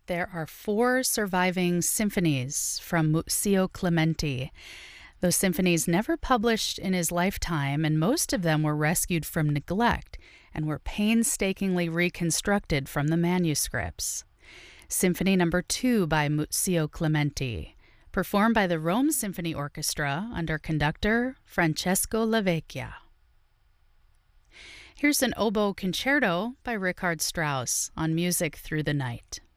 There are four surviving symphonies from Muzio Clementi. Those symphonies never published in his lifetime, and most of them were rescued from neglect and were painstakingly reconstructed from the manuscripts. Symphony Number 2 by Muzio Clementi, performed by the Rome Symphony Orchestra under conductor Francesco Lavecchia. Here's an oboe concerto by Richard Strauss on Music Through the Night.